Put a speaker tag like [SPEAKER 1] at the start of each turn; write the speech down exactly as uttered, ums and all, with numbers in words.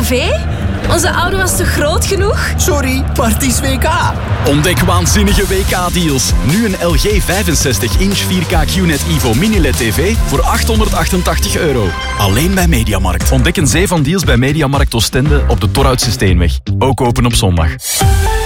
[SPEAKER 1] K V? Onze auto was te groot genoeg?
[SPEAKER 2] Sorry, Parties W K.
[SPEAKER 3] Ontdek waanzinnige W K-deals. Nu een L G vijfenzestig inch vier K Q N E T Evo Mini L E D T V voor achthonderdachtentachtig euro. Alleen bij Mediamarkt. Ontdek een zee van deals bij Mediamarkt Oostende op de Torhoutse Steenweg. Ook open op zondag.